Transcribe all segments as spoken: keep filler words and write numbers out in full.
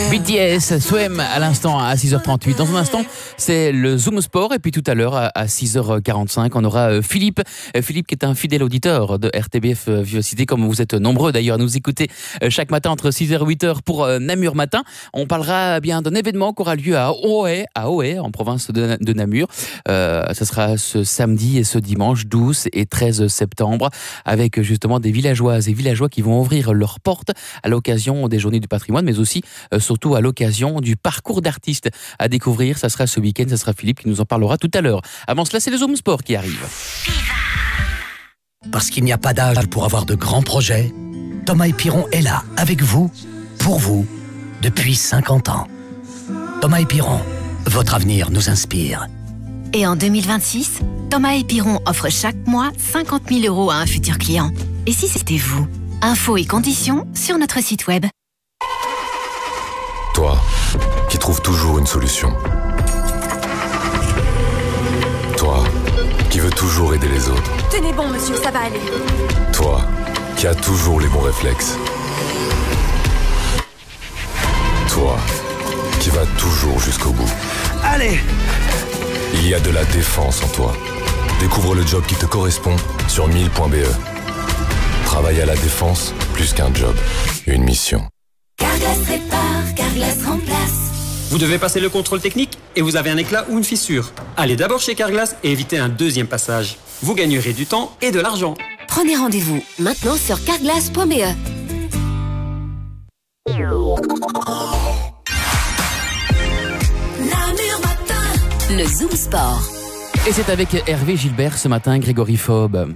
B T S, Swim à l'instant à six heures trente-huit. Dans un instant, c'est le Zoom Sport. Et puis tout à l'heure, à six heures quarante-cinq, on aura Philippe. Philippe qui est un fidèle auditeur de R T B F Vivacité, comme vous êtes nombreux d'ailleurs à nous écouter chaque matin entre six heures et huit heures pour Namur Matin. On parlera bien d'un événement qui aura lieu à Ohaye, à Ohaye, en province de, de Namur. Euh, ce sera ce samedi et ce dimanche douze et treize septembre, avec justement des villageoises et villageois qui vont ouvrir leurs portes à l'occasion des Journées du patrimoine, mais aussi euh, surtout à l'occasion du parcours d'artistes à découvrir. Ça sera ce week-end, ça sera Philippe qui nous en parlera tout à l'heure. Avant cela, c'est le Zoom Sport qui arrive. Parce qu'il n'y a pas d'âge pour avoir de grands projets, Thomas Piron est là, avec vous, pour vous, depuis cinquante ans. Thomas Piron, votre avenir nous inspire. Et en deux mille vingt-six, Thomas Piron offre chaque mois cinquante mille euros à un futur client. Et si c'était vous? Infos et conditions sur notre site web. Toi, qui trouves toujours une solution. Toi, qui veux toujours aider les autres. Tenez bon, monsieur, ça va aller. Toi, qui as toujours les bons réflexes. Toi, qui vas toujours jusqu'au bout. Allez! Il y a de la défense en toi. Découvre le job qui te correspond sur mille point b e. Travailler à la défense, plus qu'un job, une mission. Carglass répare, Carglass remplace. Vous devez passer le contrôle technique et vous avez un éclat ou une fissure. Allez d'abord chez Carglass et évitez un deuxième passage. Vous gagnerez du temps et de l'argent. Prenez rendez-vous maintenant sur carglass point b e. Namur Matin, le Zoom Sport. Et c'est avec Hervé Gilbert ce matin, Grégory Faube.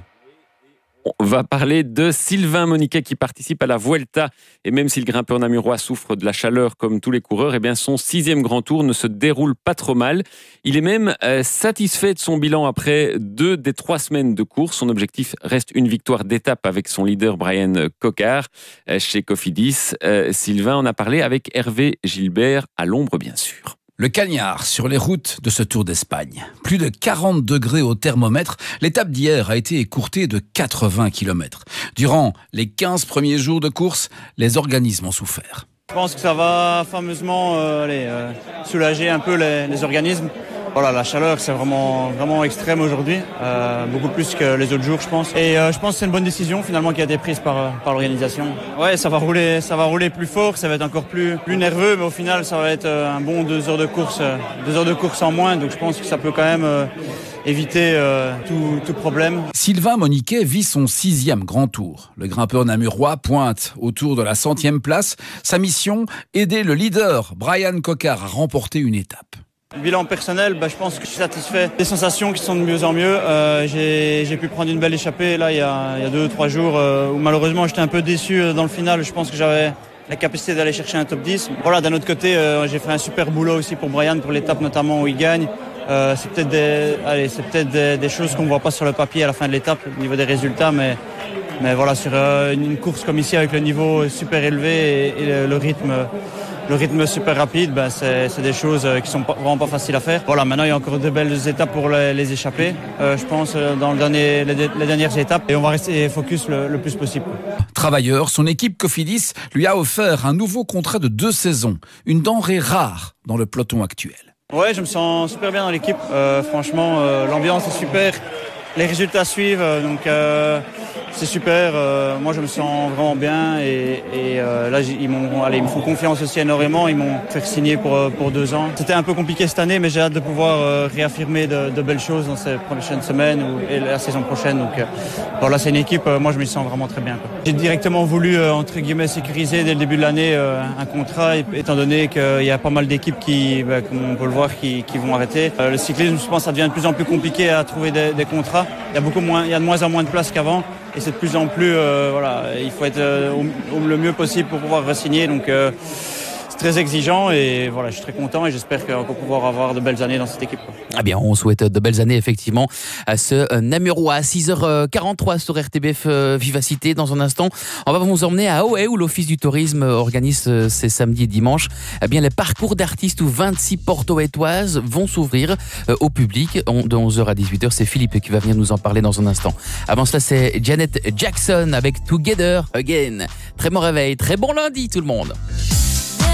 On va parler de Sylvain Moniquet qui participe à la Vuelta. Et même si le grimpeur namurois souffre de la chaleur comme tous les coureurs, eh bien son sixième grand tour ne se déroule pas trop mal. Il est même euh, satisfait de son bilan après deux des trois semaines de course. Son objectif reste une victoire d'étape avec son leader Brian Cocard euh, chez Cofidis. Euh, Sylvain en a parlé avec Hervé Gilbert, à l'ombre bien sûr. Le cagnard sur les routes de ce Tour d'Espagne. Plus de quarante degrés au thermomètre, l'étape d'hier a été écourtée de quatre-vingts kilomètres. Durant les quinze premiers jours de course, les organismes ont souffert. Je pense que ça va fameusement euh, allez, euh, soulager un peu les, les organismes. Voilà, la chaleur, c'est vraiment, vraiment extrême aujourd'hui, euh, beaucoup plus que les autres jours, je pense. Et euh, je pense que c'est une bonne décision finalement qui a été prise par, par l'organisation. Ouais, ça va rouler, ça va rouler plus fort, ça va être encore plus, plus nerveux, mais au final, ça va être un bon deux heures de course, euh, deux heures de course en moins. Donc je pense que ça peut quand même euh, éviter euh, tout, tout problème. Sylvain Moniquet vit son sixième grand tour. Le grimpeur namurois pointe autour de la centième place. Sa mission, aider le leader Brian Cocard à remporter une étape. Bilan personnel, bah, je pense que je suis satisfait des sensations qui sont de mieux en mieux. Euh, j'ai, j'ai pu prendre une belle échappée là il y a, il y a deux ou trois jours euh, où malheureusement j'étais un peu déçu dans le final. Je pense que j'avais la capacité d'aller chercher un top dix. Voilà, d'un autre côté, euh, j'ai fait un super boulot aussi pour Brian, pour l'étape notamment où il gagne. Euh, c'est peut-être, des, allez, c'est peut-être des, des choses qu'on ne voit pas sur le papier à la fin de l'étape au niveau des résultats, mais, mais voilà, sur euh, une course comme ici avec le niveau super élevé et, et le, le rythme... Le rythme super rapide, ben c'est, c'est des choses qui sont pas, vraiment pas faciles à faire. Voilà, maintenant il y a encore de belles étapes pour les, les échapper, euh, je pense, dans le dernier, les, les dernières étapes. Et on va rester focus le, le plus possible. Travailleur, son équipe Cofidis lui a offert un nouveau contrat de deux saisons. Une denrée rare dans le peloton actuel. Ouais, je me sens super bien dans l'équipe. Euh, franchement, euh, l'ambiance est super. Les résultats suivent, donc euh, c'est super. Euh, moi, je me sens vraiment bien et, et euh, là, ils m'ont, allez, ils me font confiance aussi énormément. Ils m'ont fait signer pour pour deux ans. C'était un peu compliqué cette année, mais j'ai hâte de pouvoir euh, réaffirmer de, de belles choses dans ces prochaines semaines ou et la saison prochaine. Donc euh, voilà, c'est une équipe. Euh, moi, je me sens vraiment très bien, quoi. J'ai directement voulu euh, entre guillemets sécuriser dès le début de l'année euh, un contrat, étant donné qu'il y a pas mal d'équipes qui, bah, comme on peut le voir, qui, qui vont arrêter. Euh, le cyclisme, je pense, que ça devient de plus en plus compliqué à trouver des, des contrats. Il y a beaucoup moins, il y a de moins en moins de place qu'avant, et c'est de plus en plus, euh, voilà, il faut être euh, au, au, le mieux possible pour pouvoir re-signer. Donc euh, c'est très exigeant et voilà, je suis très content et j'espère qu'on va pouvoir avoir de belles années dans cette équipe, quoi. Ah bien, on souhaite de belles années effectivement à ce Namurois. À six heures quarante-trois sur R T B F Vivacité. Dans un instant, on va vous emmener à Ohaye où l'Office du tourisme organise ces samedis et dimanches eh bien, les parcours d'artistes où vingt-six portes ohayetoises vont s'ouvrir au public de onze heures à dix-huit heures. C'est Philippe qui va venir nous en parler dans un instant. Avant cela, c'est Janet Jackson avec Together Again. Très bon réveil, très bon lundi tout le monde.